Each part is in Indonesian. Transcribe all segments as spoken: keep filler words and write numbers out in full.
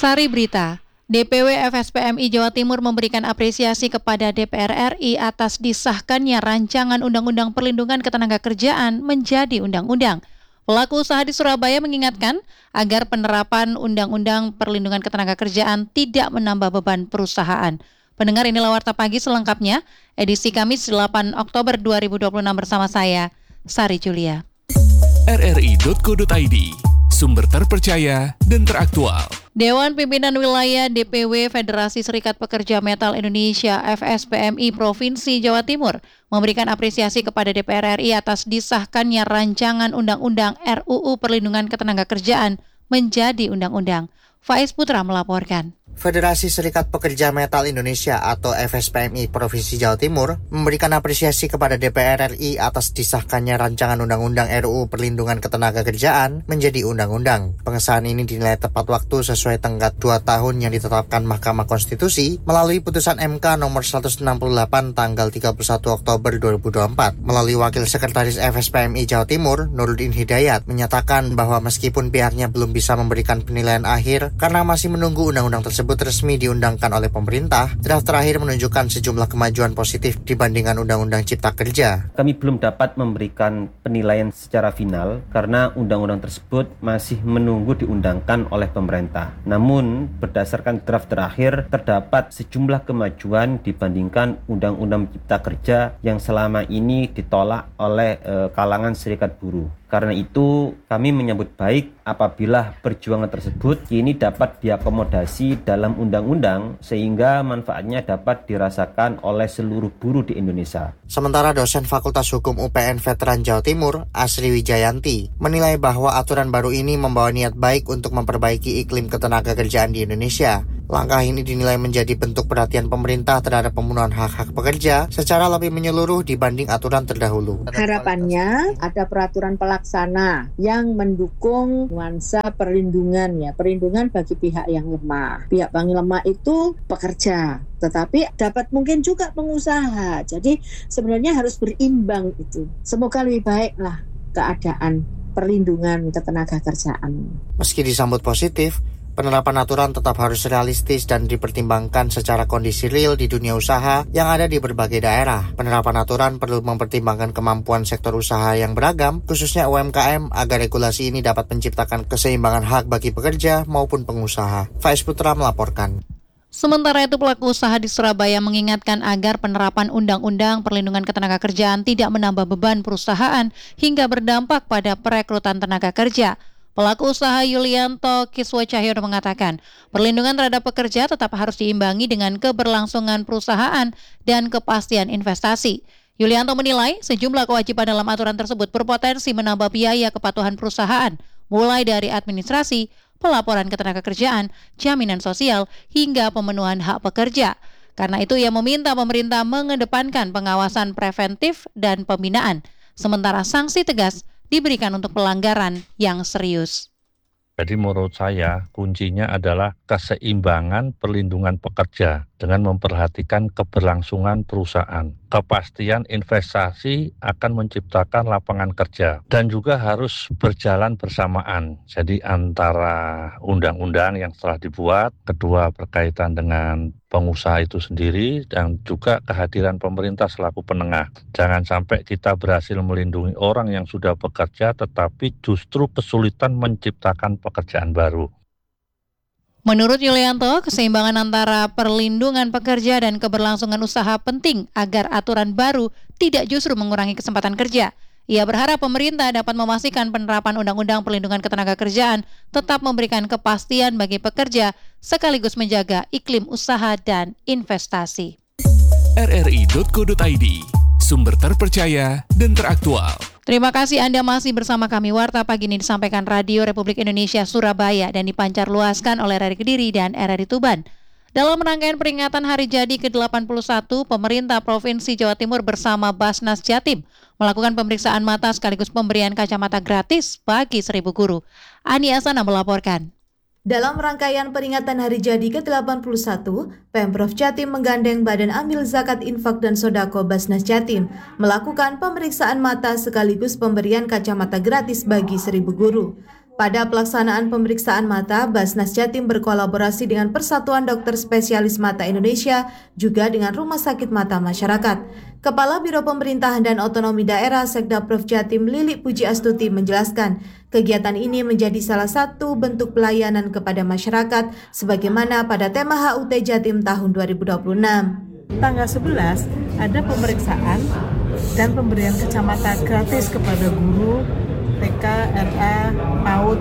Sari Berita, D P W F S P M I Jawa Timur memberikan apresiasi kepada D P R R I atas disahkannya rancangan Undang-Undang Perlindungan Ketenagakerjaan menjadi undang-undang. Pelaku usaha di Surabaya mengingatkan agar penerapan Undang-Undang Perlindungan Ketenagakerjaan tidak menambah beban perusahaan. Pendengar, inilah Warta Pagi selengkapnya, edisi Kamis delapan Oktober dua ribu dua puluh enam bersama saya, Sari Julia. R R I dot co dot I D, sumber terpercaya dan teraktual. Dewan Pimpinan Wilayah D P W Federasi Serikat Pekerja Metal Indonesia F S P M I Provinsi Jawa Timur memberikan apresiasi kepada D P R R I atas disahkannya rancangan Undang-Undang R U U Perlindungan Ketenagakerjaan menjadi undang-undang. Faiz Putra melaporkan. Federasi Serikat Pekerja Metal Indonesia atau F S P M I Provinsi Jawa Timur memberikan apresiasi kepada D P R R I atas disahkannya rancangan Undang-Undang R U U Perlindungan Ketenagakerjaan menjadi undang-undang. Pengesahan ini dinilai tepat waktu sesuai tenggat dua tahun yang ditetapkan Mahkamah Konstitusi melalui putusan M K nomor seratus enam puluh delapan tanggal tiga puluh satu Oktober dua ribu dua puluh empat. Melalui Wakil Sekretaris F S P M I Jawa Timur, Nurudin Hidayat, menyatakan bahwa meskipun pihaknya belum bisa memberikan penilaian akhir karena masih menunggu undang-undang tersebut resmi diundangkan oleh pemerintah, draft terakhir menunjukkan sejumlah kemajuan positif dibandingkan Undang-Undang Cipta Kerja. Kami belum dapat memberikan penilaian secara final karena undang-undang tersebut masih menunggu diundangkan oleh pemerintah. Namun, berdasarkan draft terakhir, terdapat sejumlah kemajuan dibandingkan Undang-Undang Cipta Kerja yang selama ini ditolak oleh e, kalangan serikat buruh. Karena itu, kami menyambut baik apabila perjuangan tersebut kini dapat diakomodasi dalam undang-undang sehingga manfaatnya dapat dirasakan oleh seluruh buruh di Indonesia. Sementara dosen Fakultas Hukum U P N Veteran Jawa Timur, Asri Wijayanti, menilai bahwa aturan baru ini membawa niat baik untuk memperbaiki iklim ketenagakerjaan di Indonesia. Langkah ini dinilai menjadi bentuk perhatian pemerintah terhadap pemenuhan hak-hak pekerja secara lebih menyeluruh dibanding aturan terdahulu. Harapannya ada peraturan pelaksana yang mendukung nuansa perlindungan ya, perlindungan bagi pihak yang lemah. Pihak paling lemah itu pekerja, tetapi dapat mungkin juga pengusaha. Jadi sebenarnya harus berimbang itu. Semoga lebih baiklah keadaan perlindungan ketenagakerjaan. Meski disambut positif, penerapan aturan tetap harus realistis dan dipertimbangkan secara kondisi real di dunia usaha yang ada di berbagai daerah. Penerapan aturan perlu mempertimbangkan kemampuan sektor usaha yang beragam, khususnya U M K M, agar regulasi ini dapat menciptakan keseimbangan hak bagi pekerja maupun pengusaha. Faiz Putra melaporkan. Sementara itu, pelaku usaha di Surabaya mengingatkan agar penerapan Undang-Undang Perlindungan Ketenagakerjaan tidak menambah beban perusahaan hingga berdampak pada perekrutan tenaga kerja. Pelaku usaha Yulianto Kiswo Cahyono mengatakan, perlindungan terhadap pekerja tetap harus diimbangi dengan keberlangsungan perusahaan dan kepastian investasi. Yulianto menilai sejumlah kewajiban dalam aturan tersebut berpotensi menambah biaya kepatuhan perusahaan, mulai dari administrasi, pelaporan ketenagakerjaan, jaminan sosial, hingga pemenuhan hak pekerja. Karena itu ia meminta pemerintah mengedepankan pengawasan preventif dan pembinaan, sementara sanksi tegas diberikan untuk pelanggaran yang serius. Jadi menurut saya kuncinya adalah keseimbangan perlindungan pekerja dengan memperhatikan keberlangsungan perusahaan. Kepastian investasi akan menciptakan lapangan kerja dan juga harus berjalan bersamaan. Jadi antara undang-undang yang telah dibuat, kedua berkaitan dengan pengusaha itu sendiri dan juga kehadiran pemerintah selaku penengah. Jangan sampai kita berhasil melindungi orang yang sudah bekerja tetapi justru kesulitan menciptakan pekerjaan baru. Menurut Yulianto, keseimbangan antara perlindungan pekerja dan keberlangsungan usaha penting agar aturan baru tidak justru mengurangi kesempatan kerja. Ia berharap pemerintah dapat memastikan penerapan Undang-Undang Perlindungan Ketenagakerjaan tetap memberikan kepastian bagi pekerja sekaligus menjaga iklim usaha dan investasi. R R I dot co dot I D, sumber terpercaya dan teraktual. Terima kasih Anda masih bersama kami. Warta Pagi ini disampaikan Radio Republik Indonesia Surabaya dan dipancar luaskan oleh R R I Kediri dan R R I Tuban. Dalam rangkaian peringatan Hari Jadi ke delapan puluh satu, pemerintah Provinsi Jawa Timur bersama Basnas Jatim melakukan pemeriksaan mata sekaligus pemberian kacamata gratis bagi seribu guru. Ani Asana melaporkan. Dalam rangkaian peringatan Hari Jadi ke delapan puluh satu, Pemprov Jatim menggandeng Badan Amil Zakat Infak dan Sodako Basnas Jatim melakukan pemeriksaan mata sekaligus pemberian kacamata gratis bagi seribu guru. Pada pelaksanaan pemeriksaan mata, Basnas Jatim berkolaborasi dengan Persatuan Dokter Spesialis Mata Indonesia, juga dengan Rumah Sakit Mata Masyarakat. Kepala Biro Pemerintahan dan Otonomi Daerah Sekdaprov Jatim Lili Puji Astuti menjelaskan, kegiatan ini menjadi salah satu bentuk pelayanan kepada masyarakat sebagaimana pada tema H U T Jatim tahun dua ribu dua puluh enam. Tanggal sebelas ada pemeriksaan dan pemberian kacamata gratis kepada guru T K, R A, PAUD,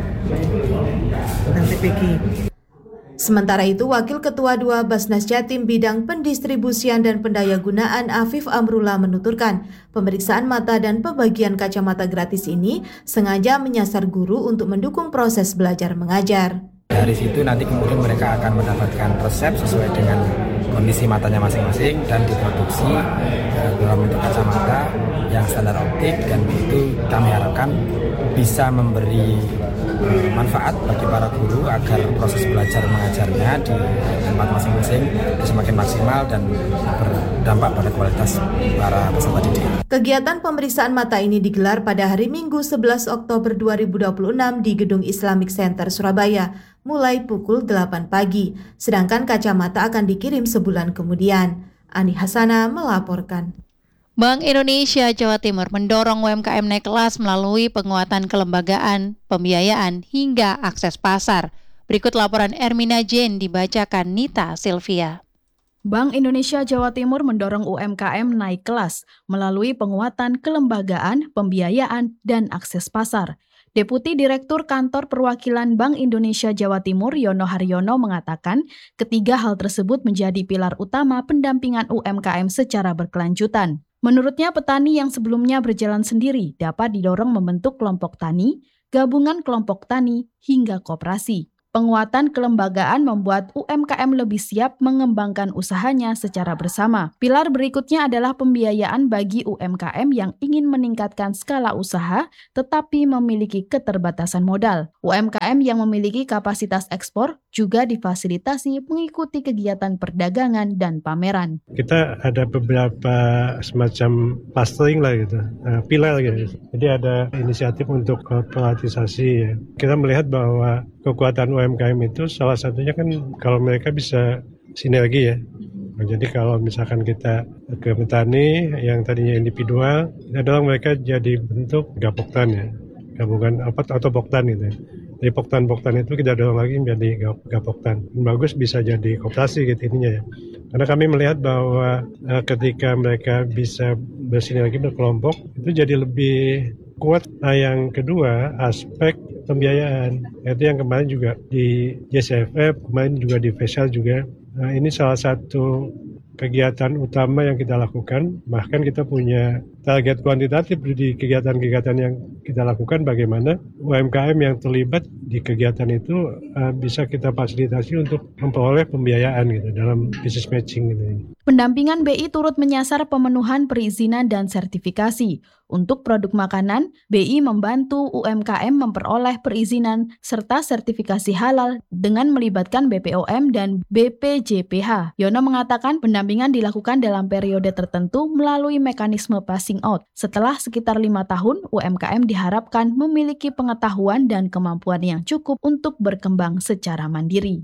dan T P G. Sementara itu, Wakil Ketua dua Basnas Jatim Bidang Pendistribusian dan Pendayagunaan Afif Amrullah menuturkan, pemeriksaan mata dan pembagian kacamata gratis ini sengaja menyasar guru untuk mendukung proses belajar mengajar. Dari situ nanti kemudian mereka akan mendapatkan resep sesuai dengan kondisi matanya masing-masing dan diproduksi uh, dalam bentuk kacamata yang standar optik, dan itu kami harapkan bisa memberi uh, manfaat bagi para guru agar proses belajar mengajarnya di tempat masing-masing semakin maksimal dan berdampak pada kualitas para peserta didik. Kegiatan pemeriksaan mata ini digelar pada hari Minggu sebelas Oktober dua ribu dua puluh enam di Gedung Islamic Center Surabaya, mulai pukul delapan pagi, sedangkan kacamata akan dikirim sebulan kemudian. Ani Hasana melaporkan. Bank Indonesia Jawa Timur mendorong U M K M naik kelas melalui penguatan kelembagaan, pembiayaan, hingga akses pasar. Berikut laporan Ermina Jane dibacakan Nita Silvia. Bank Indonesia Jawa Timur mendorong U M K M naik kelas melalui penguatan kelembagaan, pembiayaan, dan akses pasar. Deputi Direktur Kantor Perwakilan Bank Indonesia Jawa Timur Yono Haryono mengatakan, ketiga hal tersebut menjadi pilar utama pendampingan U M K M secara berkelanjutan. Menurutnya, petani yang sebelumnya berjalan sendiri dapat didorong membentuk kelompok tani, gabungan kelompok tani, hingga koperasi. Penguatan kelembagaan membuat U M K M lebih siap mengembangkan usahanya secara bersama. Pilar berikutnya adalah pembiayaan bagi U M K M yang ingin meningkatkan skala usaha tetapi memiliki keterbatasan modal. U M K M yang memiliki kapasitas ekspor juga difasilitasi mengikuti kegiatan perdagangan dan pameran. Kita ada beberapa semacam clustering lah gitu, uh, pilar gitu. Jadi ada inisiatif untuk korporatisasi ya. Kita melihat bahwa kekuatan U M K M itu salah satunya kan kalau mereka bisa sinergi ya. Nah, jadi kalau misalkan kita ke petani yang tadinya individual, kita dorong mereka jadi bentuk gapoktan ya, gabungan apa atau poktan gitu. Jadi poktan-poktan itu kita dorong lagi menjadi gapoktan. Bagus bisa jadi koperasi gitu ininya ya. Karena kami melihat bahwa uh, ketika mereka bisa bersinergi berkelompok itu jadi lebih kuat. Nah yang kedua aspek pembiayaan, itu yang kemarin juga di J C F F, kemarin juga di Faisal juga. Nah, ini salah satu kegiatan utama yang kita lakukan, bahkan kita punya target kuantitatif di kegiatan-kegiatan yang kita lakukan, bagaimana U M K M yang terlibat di kegiatan itu uh, bisa kita fasilitasi untuk memperoleh pembiayaan gitu dalam business matching gitu. Pendampingan B I turut menyasar pemenuhan perizinan dan sertifikasi. Untuk produk makanan, B I membantu U M K M memperoleh perizinan serta sertifikasi halal dengan melibatkan B P O M dan B P J P H. Yono mengatakan pendampingan dilakukan dalam periode tertentu melalui mekanisme passing out. Setelah sekitar lima tahun, U M K M diharapkan memiliki pengetahuan dan kemampuan yang cukup untuk berkembang secara mandiri.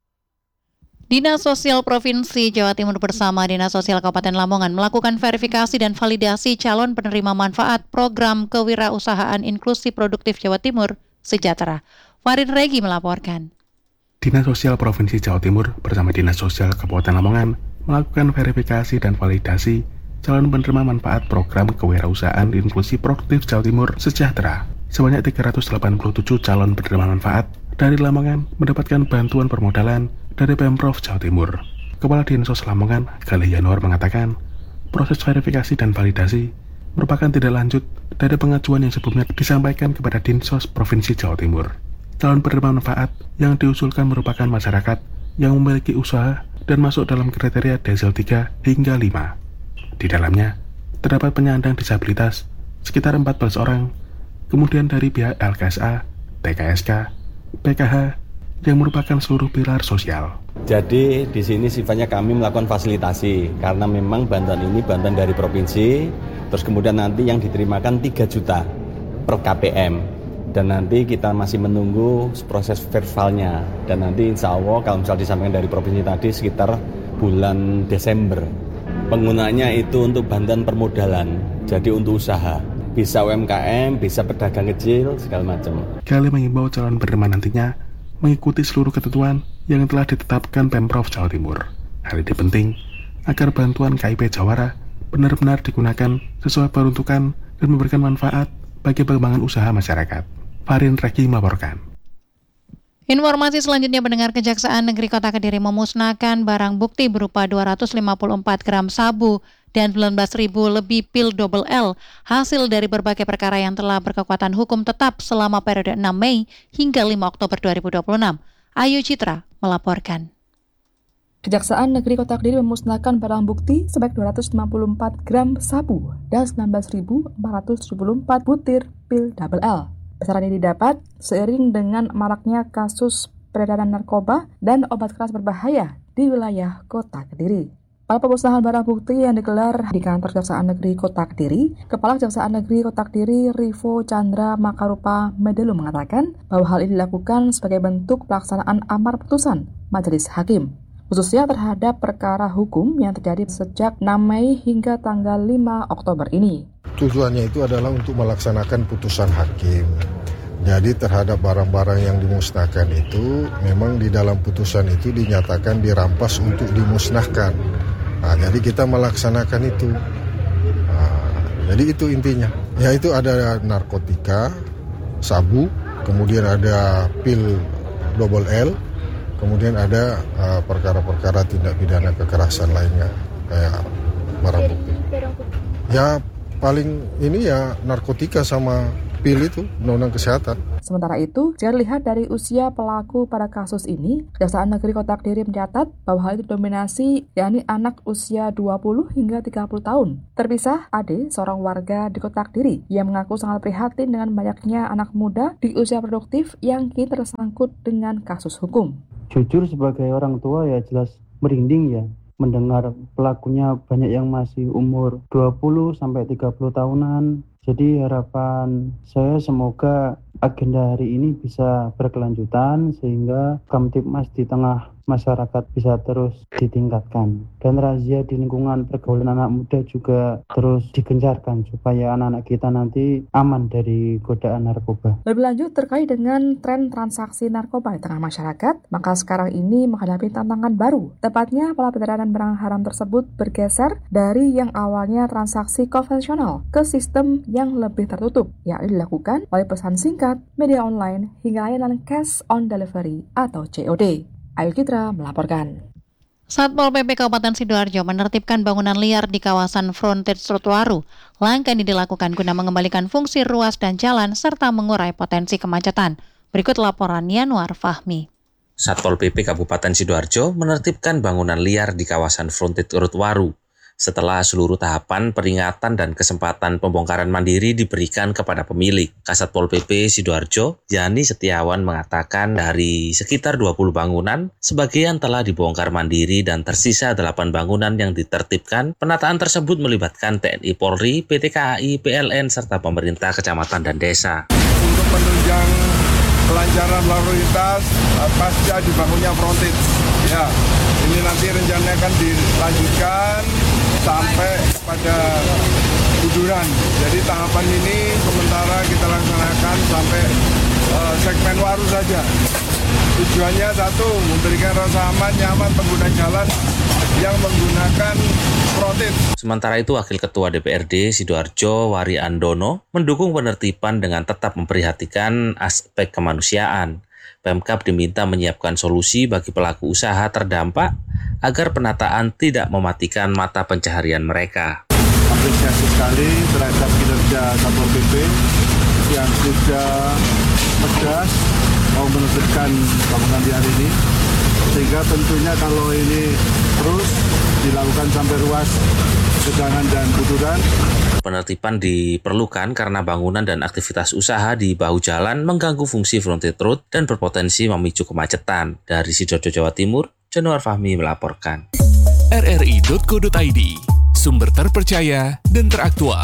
Dinas Sosial Provinsi Jawa Timur bersama Dinas Sosial Kabupaten Lamongan melakukan verifikasi dan validasi calon penerima manfaat program kewirausahaan inklusi produktif Jawa Timur Sejahtera. Farid Regi melaporkan. Dinas Sosial Provinsi Jawa Timur bersama Dinas Sosial Kabupaten Lamongan melakukan verifikasi dan validasi calon penerima manfaat program kewirausahaan inklusi produktif Jawa Timur Sejahtera. Sebanyak tiga ratus delapan puluh tujuh calon penerima manfaat dari Lamongan mendapatkan bantuan permodalan dari Pemprov Jawa Timur. Kepala Dinas Sosial Lamongan, Galih Yanuar mengatakan, proses verifikasi dan validasi merupakan tindak lanjut dari pengajuan yang sebelumnya disampaikan kepada Dinsos Provinsi Jawa Timur. Calon penerima manfaat yang diusulkan merupakan masyarakat yang memiliki usaha dan masuk dalam kriteria Desel tiga hingga lima. Di dalamnya, terdapat penyandang disabilitas sekitar empat belas orang, kemudian dari pihak L K S A, T K S K, P K H, yang merupakan seluruh pilar sosial. Jadi di sini sifatnya kami melakukan fasilitasi karena memang bantuan ini bantuan dari provinsi, terus kemudian nanti yang diterimakan tiga juta per K P M. dan nanti kita masih menunggu proses verbalnya, dan nanti insya Allah kalau misal disampaikan dari provinsi tadi sekitar bulan Desember. Penggunaannya itu untuk bantuan permodalan, jadi untuk usaha, bisa U M K M, bisa pedagang kecil, segala macam. Kali mengimbau calon penerima nantinya mengikuti seluruh ketentuan yang telah ditetapkan Pemprov Jawa Timur. Hal ini penting agar bantuan K I P Jawara benar-benar digunakan sesuai peruntukan dan memberikan manfaat bagi pengembangan usaha masyarakat. Farin Reki melaporkan. Informasi selanjutnya, pendengar, Kejaksaan Negeri Kota Kediri memusnahkan barang bukti berupa dua ratus lima puluh empat gram sabu dan sembilan belas ribu lebih pil double L hasil dari berbagai perkara yang telah berkekuatan hukum tetap selama periode enam Mei hingga lima Oktober dua ribu dua puluh enam. Ayu Citra melaporkan. Kejaksaan Negeri Kota Kediri memusnahkan barang bukti sebanyak dua ratus lima puluh empat gram sabu dan sembilan belas ribu empat ratus tujuh puluh empat butir pil double L. Besaran ini didapat seiring dengan maraknya kasus peredaran narkoba dan obat keras berbahaya di wilayah Kota Kediri. Pada pemusnahan barang bukti yang digelar di kantor Kejaksaan Negeri Kota Kediri, Kepala Kejaksaan Negeri Kota Kediri Rivo Chandra Makarupa Medelu mengatakan bahwa hal ini dilakukan sebagai bentuk pelaksanaan amar putusan Majelis Hakim, khususnya terhadap perkara hukum yang terjadi sejak enam Mei hingga tanggal lima Oktober ini. Tujuannya itu adalah untuk melaksanakan putusan hakim. Jadi terhadap barang-barang yang dimusnahkan itu, memang di dalam putusan itu dinyatakan dirampas untuk dimusnahkan. Nah, jadi kita melaksanakan itu. Nah, jadi itu intinya. Ya, itu ada narkotika, sabu, kemudian ada pil double L, kemudian ada uh, perkara-perkara tindak pidana kekerasan lainnya, kayak barang bukti. Ya, paling ini ya narkotika sama pil itu, undang-undang kesehatan. Sementara itu, jika dilihat dari usia pelaku pada kasus ini, Kejaksaan Negeri Kota Kediri mencatat bahwa hal itu dominasi, yakni anak usia dua puluh hingga tiga puluh tahun. Terpisah, Ade, seorang warga di Kota Kediri, yang mengaku sangat prihatin dengan banyaknya anak muda di usia produktif yang kini tersangkut dengan kasus hukum. Jujur sebagai orang tua ya jelas merinding ya, mendengar pelakunya banyak yang masih umur dua puluh sampai tiga puluh tahunan. Jadi harapan saya semoga agenda hari ini bisa berkelanjutan sehingga Kamtibmas di tengah masyarakat bisa terus ditingkatkan. Dan razia di lingkungan pergaulan anak muda juga terus digencarkan supaya anak-anak kita nanti aman dari godaan narkoba. Lebih lanjut terkait dengan tren transaksi narkoba di tengah masyarakat, maka sekarang ini menghadapi tantangan baru. Tepatnya pola peredaran barang haram tersebut bergeser dari yang awalnya transaksi konvensional ke sistem yang lebih tertutup, yakni dilakukan oleh pesan singkat, media online, hingga layanan cash on delivery atau C O D. Ayu Citra melaporkan. Satpol P P Kabupaten Sidoarjo menertibkan bangunan liar di kawasan frontage Trotoaru. Langkah ini dilakukan guna mengembalikan fungsi ruas dan jalan serta mengurai potensi kemacetan. Berikut laporan Yanuar Fahmi. Satpol P P Kabupaten Sidoarjo menertibkan bangunan liar di kawasan frontage Trotoaru. Setelah seluruh tahapan peringatan dan kesempatan pembongkaran mandiri diberikan kepada pemilik, Kasatpol P P Sidoarjo, Yani Setiawan mengatakan dari sekitar dua puluh bangunan, sebagian telah dibongkar mandiri dan tersisa delapan bangunan yang ditertibkan. Penataan tersebut melibatkan T N I Polri, P T K A I, P L N, serta pemerintah kecamatan dan desa. Untuk menunjang kelancaran lalu lintas pasca dibangunnya frontage, ya ini nanti rencananya akan dilanjutkan sampai pada Buduran. Jadi tahapan ini sementara kita laksanakan sampai uh, segmen Waru saja. Tujuannya satu, memberikan rasa aman, nyaman pengguna jalan yang menggunakan frontage. Sementara itu, Wakil Ketua D P R D Sidoarjo, Wari Andono, mendukung penertiban dengan tetap memperhatikan aspek kemanusiaan. Pemkab diminta menyiapkan solusi bagi pelaku usaha terdampak agar penataan tidak mematikan mata pencaharian mereka. Apresiasi sekali terhadap kinerja Satpol P P yang sudah tegas mau menertibkan bangunan liar ini, sehingga tentunya kalau ini terus dilakukan sampai ruas Gedangan dan Buduran. Penertiban diperlukan karena bangunan dan aktivitas usaha di bahu jalan mengganggu fungsi frontage road dan berpotensi memicu kemacetan. Dari Sidoarjo, Jawa Timur, Januar Fahmi melaporkan. R R I dot co dot I D, sumber terpercaya dan teraktual.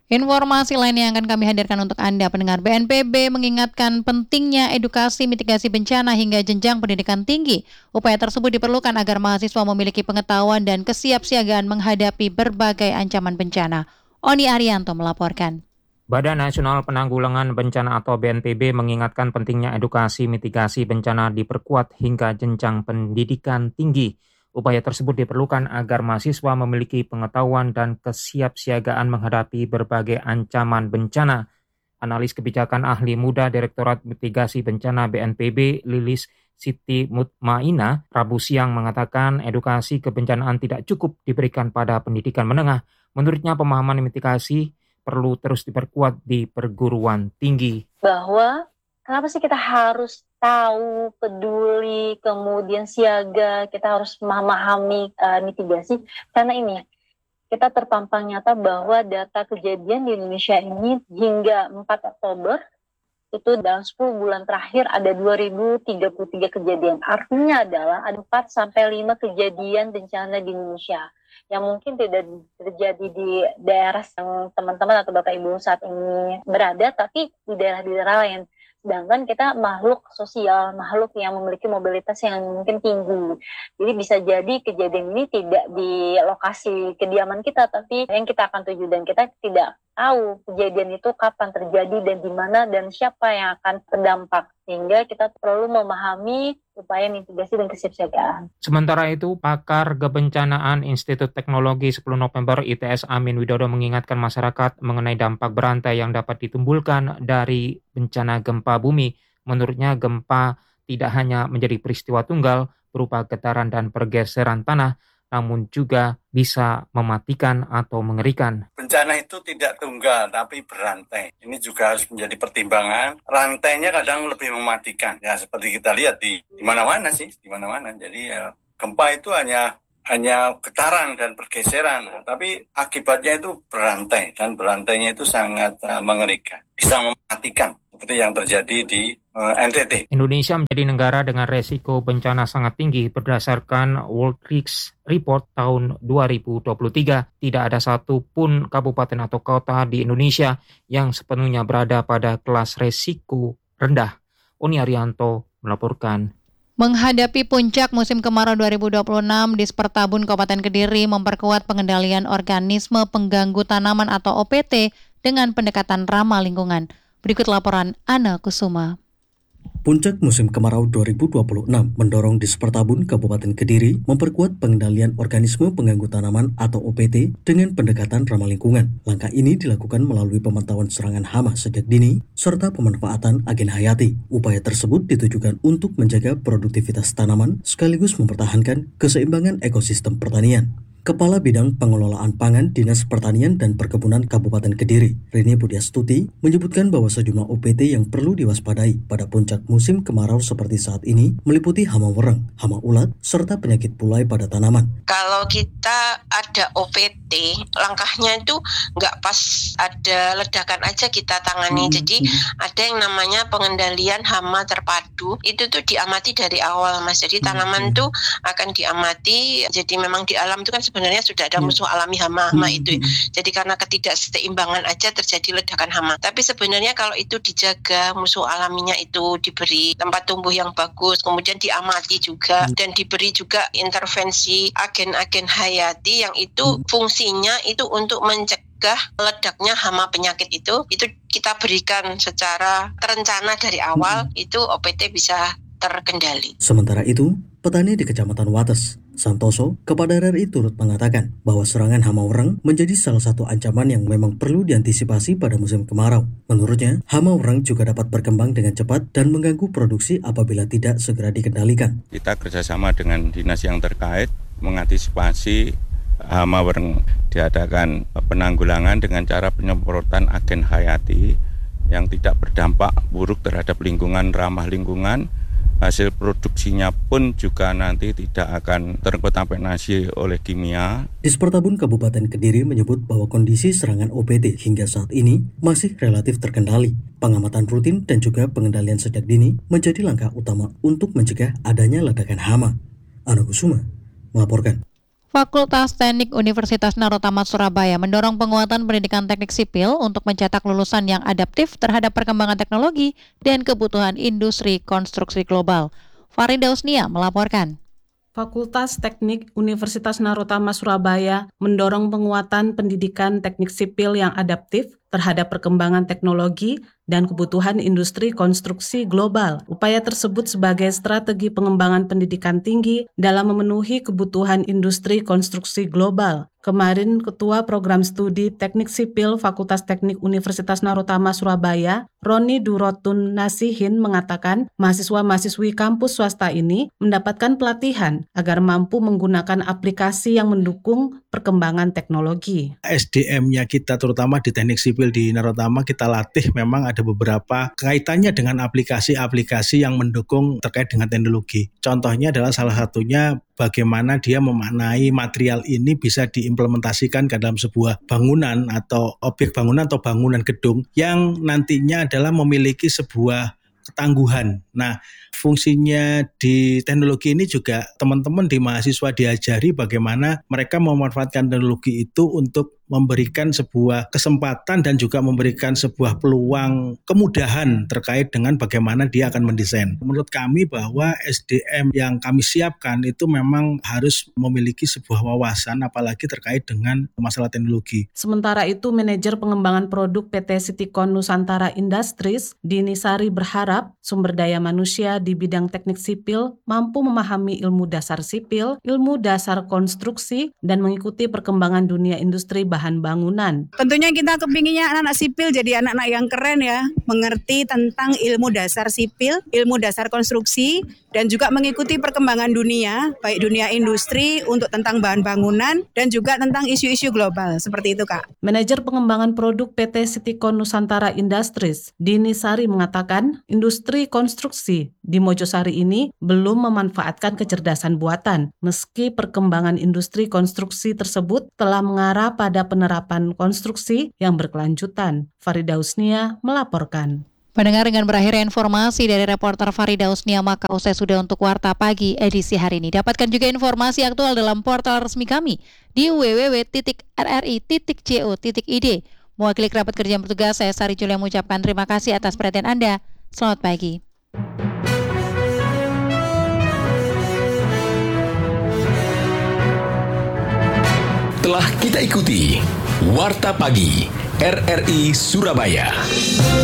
Informasi lain yang akan kami hadirkan untuk Anda pendengar, B N P B mengingatkan pentingnya edukasi mitigasi bencana hingga jenjang pendidikan tinggi. Upaya tersebut diperlukan agar mahasiswa memiliki pengetahuan dan kesiapsiagaan menghadapi berbagai ancaman bencana. Oni Arianto melaporkan. Badan Nasional Penanggulangan Bencana atau B N P B mengingatkan pentingnya edukasi mitigasi bencana diperkuat hingga jenjang pendidikan tinggi. Upaya tersebut diperlukan agar mahasiswa memiliki pengetahuan dan kesiapsiagaan menghadapi berbagai ancaman bencana. Analis kebijakan ahli muda Direktorat Mitigasi Bencana B N P B, Lilis Siti Mutmaina, Rabu siang mengatakan edukasi kebencanaan tidak cukup diberikan pada pendidikan menengah. Menurutnya pemahaman mitigasi perlu terus diperkuat di perguruan tinggi. Bahwa kenapa sih kita harus tahu, peduli, kemudian siaga, kita harus memahami uh, mitigasi, karena ini kita terpampang nyata bahwa data kejadian di Indonesia ini hingga empat Oktober itu dalam sepuluh bulan terakhir ada dua ribu tiga puluh tiga kejadian. Artinya adalah ada empat sampai lima kejadian bencana di Indonesia yang mungkin tidak terjadi di daerah yang teman-teman atau Bapak Ibu saat ini berada, tapi di daerah-daerah lain. Sedangkan kita makhluk sosial, makhluk yang memiliki mobilitas yang mungkin tinggi. Jadi bisa jadi kejadian ini tidak di lokasi kediaman kita, tapi yang kita akan tuju, dan kita tidak tahu kejadian itu kapan terjadi dan di mana dan siapa yang akan terdampak. Sehingga kita perlu memahami upaya mitigasi dan kesiapsiagaan. Sementara itu, pakar kebencanaan Institut Teknologi sepuluh November I T S Amin Widodo mengingatkan masyarakat mengenai dampak berantai yang dapat ditimbulkan dari bencana gempa bumi. Menurutnya gempa tidak hanya menjadi peristiwa tunggal berupa getaran dan pergeseran tanah, namun juga bisa mematikan atau mengerikan. Bencana itu tidak tunggal, tapi berantai. Ini juga harus menjadi pertimbangan. Rantainya kadang lebih mematikan. Ya seperti kita lihat di di mana-mana sih, di mana-mana. Jadi ya, gempa itu hanya hanya getaran dan pergeseran, tapi akibatnya itu berantai, dan berantainya itu sangat uh, mengerikan. Bisa mematikan, seperti yang terjadi di uh, N T T. Indonesia menjadi negara dengan resiko bencana sangat tinggi berdasarkan World Risk Report tahun dua ribu dua puluh tiga. Tidak ada satupun kabupaten atau kota di Indonesia yang sepenuhnya berada pada kelas resiko rendah. Oni Arianto melaporkan. Menghadapi puncak musim kemarau dua ribu dua puluh enam, Dispertabun Kabupaten Kediri memperkuat pengendalian organisme pengganggu tanaman atau O P T dengan pendekatan ramah lingkungan. Berikut laporan Ana Kusuma. Puncak musim kemarau dua ribu dua puluh enam mendorong Dispertabun Kabupaten Kediri memperkuat pengendalian organisme pengganggu tanaman atau O P T dengan pendekatan ramah lingkungan. Langkah ini dilakukan melalui pemantauan serangan hama sejak dini serta pemanfaatan agen hayati. Upaya tersebut ditujukan untuk menjaga produktivitas tanaman sekaligus mempertahankan keseimbangan ekosistem pertanian. Kepala Bidang Pengelolaan Pangan Dinas Pertanian dan Perkebunan Kabupaten Kediri, Rini Budiastuti, menyebutkan bahwa sejumlah O P T yang perlu diwaspadai pada puncak musim kemarau seperti saat ini meliputi hama wereng, hama ulat, serta penyakit pulai pada tanaman. Kalau kita ada O P T, langkahnya itu nggak pas ada ledakan aja kita tangani. Hmm. Jadi ada yang namanya pengendalian hama terpadu, itu tuh diamati dari awal, Mas. Jadi tanaman tuh akan diamati, jadi memang di alam itu kan sebenarnya sudah ada musuh alami hama-hama itu. Jadi karena ketidakseimbangan aja terjadi ledakan hama. Tapi sebenarnya kalau itu dijaga, musuh alaminya itu diberi tempat tumbuh yang bagus, kemudian diamati juga, dan diberi juga intervensi agen-agen hayati yang itu fungsinya itu untuk mencegah ledaknya hama penyakit itu, itu kita berikan secara terencana dari awal, itu O P T bisa terkendali. Sementara itu, petani di Kecamatan Wates, Santoso, kepada R R I turut mengatakan bahwa serangan hama wereng menjadi salah satu ancaman yang memang perlu diantisipasi pada musim kemarau. Menurutnya, hama wereng juga dapat berkembang dengan cepat dan mengganggu produksi apabila tidak segera dikendalikan. Kita kerjasama dengan dinas yang terkait mengantisipasi hama wereng, diadakan penanggulangan dengan cara penyemprotan agen hayati yang tidak berdampak buruk terhadap lingkungan, ramah lingkungan. Hasil produksinya pun juga nanti tidak akan terkontaminasi oleh kimia. Dispertabun Kabupaten Kediri menyebut bahwa kondisi serangan O P T hingga saat ini masih relatif terkendali. Pengamatan rutin dan juga pengendalian sejak dini menjadi langkah utama untuk mencegah adanya ledakan hama. Ana Kusuma melaporkan. Fakultas Teknik Universitas Narotama Surabaya mendorong penguatan pendidikan teknik sipil untuk mencetak lulusan yang adaptif terhadap perkembangan teknologi dan kebutuhan industri konstruksi global. Farida Usnia melaporkan. Fakultas Teknik Universitas Narotama Surabaya mendorong penguatan pendidikan teknik sipil yang adaptif terhadap perkembangan teknologi dan kebutuhan industri konstruksi global. Upaya tersebut sebagai strategi pengembangan pendidikan tinggi dalam memenuhi kebutuhan industri konstruksi global. Kemarin, Ketua Program Studi Teknik Sipil Fakultas Teknik Universitas Narotama Surabaya, Roni Durotun Nasihin mengatakan mahasiswa-mahasiswi kampus swasta ini mendapatkan pelatihan agar mampu menggunakan aplikasi yang mendukung perkembangan teknologi. S D M-nya kita terutama di teknik sipil di Narotama kita latih memang ada beberapa kaitannya dengan aplikasi-aplikasi yang mendukung terkait dengan teknologi. Contohnya adalah salah satunya bagaimana dia memaknai material ini bisa diimplementasikan ke dalam sebuah bangunan atau objek bangunan atau bangunan gedung yang nantinya adalah memiliki sebuah ketangguhan. Nah, fungsinya di teknologi ini juga teman-teman di mahasiswa diajari bagaimana mereka memanfaatkan teknologi itu untuk memberikan sebuah kesempatan dan juga memberikan sebuah peluang kemudahan terkait dengan bagaimana dia akan mendesain. Menurut kami bahwa S D M yang kami siapkan itu memang harus memiliki sebuah wawasan apalagi terkait dengan masalah teknologi. Sementara itu, Manajer Pengembangan Produk P T Citycon Nusantara Industries, Dini Sari berharap sumber daya manusia di bidang teknik sipil mampu memahami ilmu dasar sipil, ilmu dasar konstruksi, dan mengikuti perkembangan dunia industri bahan bangunan. Tentunya kita kepinginnya anak-anak sipil jadi anak-anak yang keren ya, mengerti tentang ilmu dasar sipil, ilmu dasar konstruksi, dan juga mengikuti perkembangan dunia, baik dunia industri untuk tentang bahan bangunan dan juga tentang isu-isu global, seperti itu Kak. Manajer Pengembangan Produk P T Citycon Nusantara Industries, Dini Sari mengatakan, industri konstruksi di Mojosari ini belum memanfaatkan kecerdasan buatan, meski perkembangan industri konstruksi tersebut telah mengarah pada penerapan konstruksi yang berkelanjutan. Farida Usnia melaporkan. Pendengar, dengan berakhirnya informasi dari reporter Farida Usnia, maka usai sudah untuk Warta Pagi edisi hari ini. Dapatkan juga informasi aktual dalam portal resmi kami di w w w titik r r i titik co titik i d. Mewakili kerabat kerja yang bertugas, saya Sari Julia mengucapkan terima kasih atas perhatian Anda. Selamat pagi. Telah kita ikuti Warta Pagi R R I Surabaya.